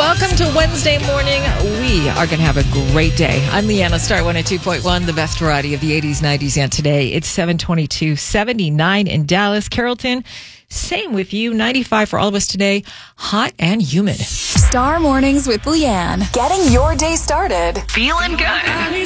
Welcome to Wednesday morning. We are going to have a great day. I'm Leanna, Star 102.1, the best variety of the 80s, 90s, and today. It's 722, 79 in Dallas. Carrollton, same with you. 95 for all of us today. Hot and humid. Star Mornings with Leanne. Getting your day started. Feeling good.